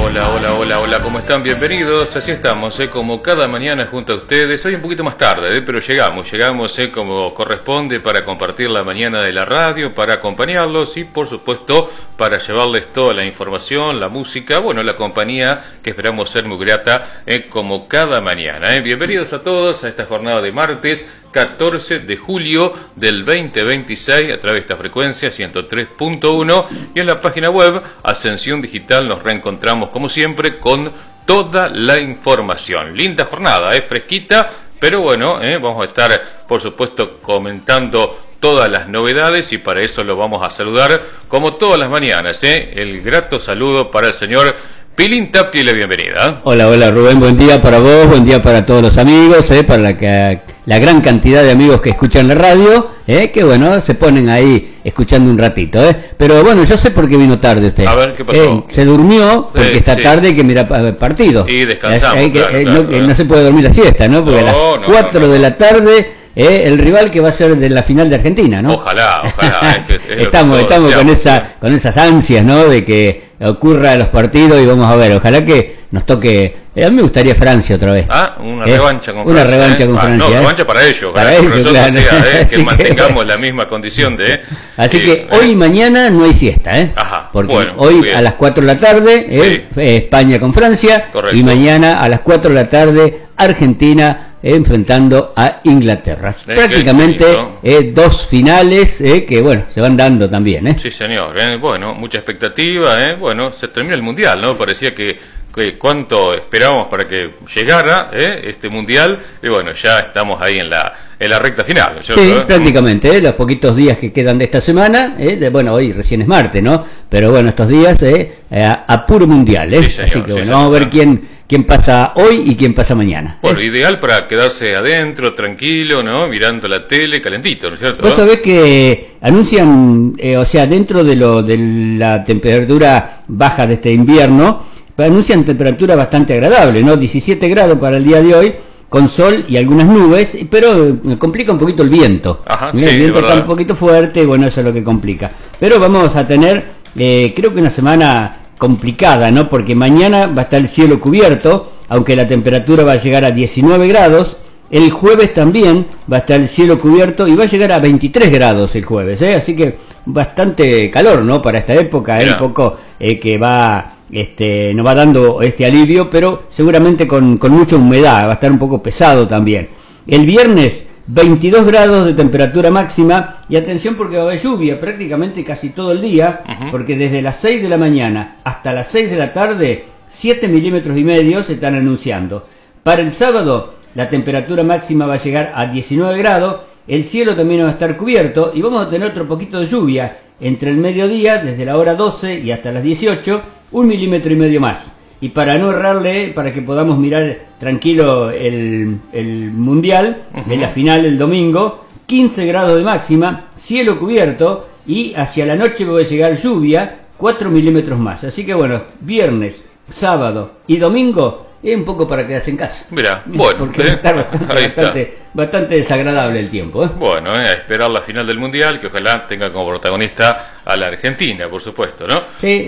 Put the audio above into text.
Hola, ¿cómo están? Bienvenidos, así estamos, como cada mañana junto a ustedes. Hoy un poquito más tarde, pero llegamos como corresponde para compartir la mañana de la radio, para acompañarlos y por supuesto para llevarles toda la información, la música, la compañía que esperamos ser muy grata como cada mañana. Bienvenidos a todos a esta jornada de martes 14 de julio del 2026 a través de esta frecuencia 103.1 y en la página web Ascensión Digital nos reencontramos como siempre con toda la información. Linda jornada, fresquita, pero vamos a estar por supuesto comentando todas las novedades y para eso lo vamos a saludar como todas las mañanas. El grato saludo para el señor Pilín Tapia y la bienvenida. Hola Rubén, buen día para vos, buen día para todos los amigos, para la gran cantidad de amigos que escuchan la radio, que se ponen ahí escuchando un ratito, pero yo sé por qué vino tarde usted. A ver, ¿qué pasó? Se durmió porque esta tarde que mira partido. Y descansamos, no se puede dormir la siesta, ¿no? Porque a las 4 de la tarde... el rival que va a ser de la final de Argentina, ¿no? Ojalá. Estamos con esas ansias, ¿no? De que ocurra los partidos y vamos a ver, ojalá que nos toque. A mí me gustaría Francia otra vez. Una revancha con Francia. Una revancha con Francia. No, revancha para ellos. Para ellos, nosotros claro. Que mantengamos la misma condición de... Así que hoy y mañana no hay siesta, Ajá. Porque hoy a las 4 de la tarde España con Francia. Correcto. Y mañana a las 4 de la tarde Argentina enfrentando a Inglaterra. Prácticamente dos finales que se van dando también. Sí, señor. Mucha expectativa. Se termina el Mundial, ¿no? Parecía que cuánto esperábamos para que llegara este Mundial y ya estamos ahí en la recta final, ¿no? Sí, prácticamente, los poquitos días que quedan de esta semana, hoy recién es martes, ¿no? Pero estos días a puro Mundial, Sí, señor, así que sí, vamos a ver quién pasa hoy y quién pasa mañana. Ideal para quedarse adentro, tranquilo, ¿no? Mirando la tele, calentito, ¿no es cierto? Vos sabés que anuncian, dentro de la temperatura baja de este invierno, anuncian temperatura bastante agradable, ¿no? 17 grados para el día de hoy, con sol y algunas nubes, pero complica un poquito el viento. Ajá, el viento está un poquito fuerte, eso es lo que complica. Pero vamos a tener, creo que una semana complicada, ¿no? Porque mañana va a estar el cielo cubierto, aunque la temperatura va a llegar a 19 grados. El jueves también va a estar el cielo cubierto y va a llegar a 23 grados el jueves, así que bastante calor, ¿no? Para esta época, un poco que va... nos va dando este alivio, pero seguramente con mucha humedad, va a estar un poco pesado también. El viernes 22 grados de temperatura máxima y atención porque va a haber lluvia prácticamente casi todo el día, porque desde las 6 de la mañana hasta las 6 de la tarde 7,5 milímetros se están anunciando. Para el sábado la temperatura máxima va a llegar a 19 grados, el cielo también va a estar cubierto y vamos a tener otro poquito de lluvia entre el mediodía, desde la hora 12 y hasta las 18, 1,5 milímetros más. Y para no errarle, para que podamos mirar tranquilo el Mundial, en la final el domingo, 15 grados de máxima, cielo cubierto y hacia la noche va a llegar lluvia, 4 milímetros más. Así que viernes, sábado y domingo es un poco para quedarse en casa. Mira, porque va a estar bastante desagradable el tiempo. A esperar la final del Mundial, que ojalá tenga como protagonista a la Argentina, por supuesto, ¿no? Sí.